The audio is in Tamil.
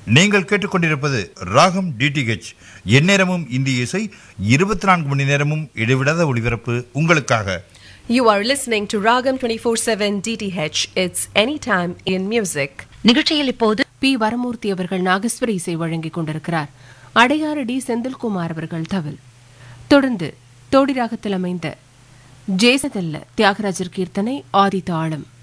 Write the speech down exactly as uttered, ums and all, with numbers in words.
நீங்கள் கேட்டுக்கொண்டிருப்பது ராகம் டிடிஹெச். எந்நேரமும் இந்திய இசை, இருபத்தி நான்கு மணி நேரமும் இடைவிடாத ஒளிபரப்பு உங்களுக்காக. You are listening to Ragam twenty-four seven D T H. It's anytime in music. நிகழ்ச்சியில் இப்போது பி வரமூர்த்தி அவர்கள் நாகஸ்வர இசை வழங்கிக் கொண்டிருக்கிறார். அடையாறு டி செந்தில்குமார் அவர்கள் தவில். தொடர்ந்து தோடி ராகத்தில் அமைந்த ஜேசதல்ல தியாகராஜர் கீர்த்தனை ஆதி தாளம்.